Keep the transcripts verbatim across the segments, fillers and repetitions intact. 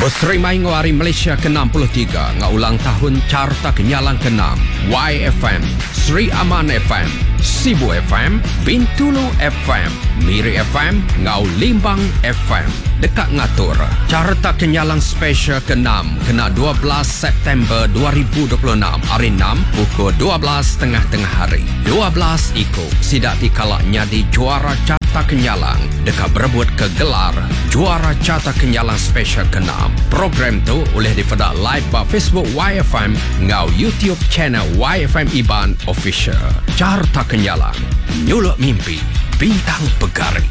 Berseri Maingo Hari Malaysia ke enam puluh tiga ngaulang tahun Carta Kenyalang ke-enam. Y F M, Sri Aman F M, Sibu F M, Bintulu F M, Miri F M, Ngau Limbang F M. Dekat ngatur Carta Kenyalang Special ke-enam kena dua belas September dua ribu dua puluh enam hari enam pukul dua belas tengah-tengah hari. dua belas Iko sidak dikala nyadi juara Carta Kenyalang dekat berebut ke gelar juara Carta Kenyalang Special ke-enam. Program tu boleh dipedak live ba Facebook Y F M ngau YouTube channel Y F M Iban Official. Carta Kenyalang, nyuluk mimpi, bintang pegari.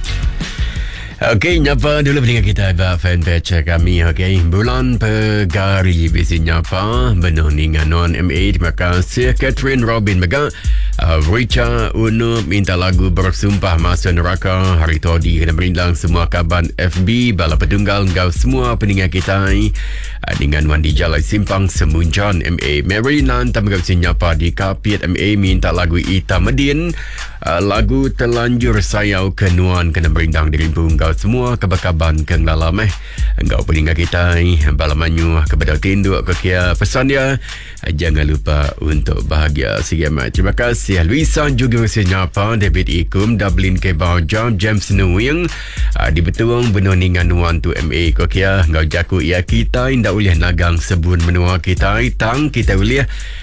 Okey, nyapa dulu dengan kita ba fanpage kami. Okey, bulan pegari bisi nyapa benuh dengan non M A. Terima kasih Catherine Robin Mega. Uh, Richa Unu minta lagu Bersumpah Masa Neraka. Hari tadi kena berindang semua kaban F B bala petunggal ngau semua pendengar kita uh, dengan Wandi Jalai Simpang Semunjan M A. Mary Nan tamagap sinyapa di Kapiat M A minta lagu Ita Medin. Uh, lagu Telanjur Sayau Kenuan kena berindang di rimpung ngau semua kabar-kaban keng dalam eh ngau pendengar kita bala manyu kepada tinduk ke kia pesan dia. Uh, jangan lupa untuk bahagia siamat. Terima kasih Luisa juga masih nyapa David Ikum Dublin ke Bawjam James Nuwing uh, di betuang benoningan nuan tu M A kau kia ngau jaku ia kita indak boleh nagang sebun menua kita tang kita boleh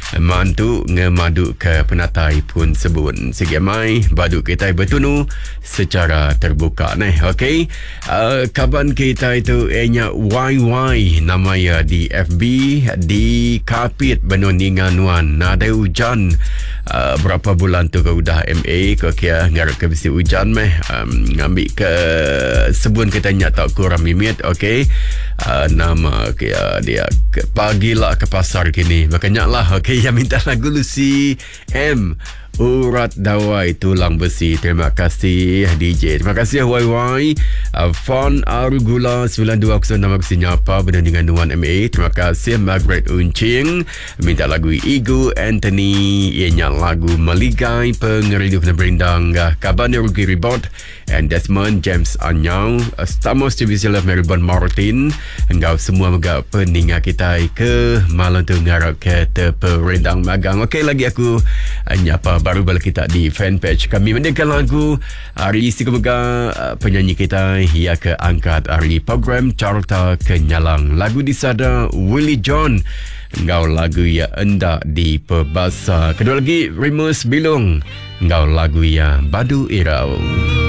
mantu ngemadu ke penatai pun sebun segi mai badu kita bertunu secara terbuka nih. Okey, uh, kaban kita itu enya Y Y namanya di F B di Kapit benoningan nuan nada hujan uh, berapa bulan tu kau dah M A kau kia ngarap ke bisi hujan meh um, ngambil ke sebun kita nyak tak kurang mimit. Okey, uh, nama kia dia ke, pagilah ke pasar kini makanya lah. Okey, yang minta lagu Lucy M Urat Dawai Tulang Besi. Terima kasih D J. Terima kasih Y Y uh, Fon Arugula sembilan dua kosong nama sinyapa benar dengan Nuan M A. Terima kasih Margaret Uncing minta lagu Igu Anthony ianya lagu Maligai Pengeridu kena berindang uh, Kabane Rugi Ribot and Desmond James Anyau uh, Stamos Divisi Love Melbourne Martin engkau semua megak peningat kita ke malam tu ngarap ke terperindang magang. Okey, lagi aku uh, nyapa baru balik kita di fanpage kami mendengarkan lagu hari istimewa uh, penyanyi kita ia ke angkat hari program Carta Kenyalang. Lagu disada Willie John engkau lagu ya enda di perbasa. Kedua lagi Remus Bilung engkau lagu ya Badu Irau.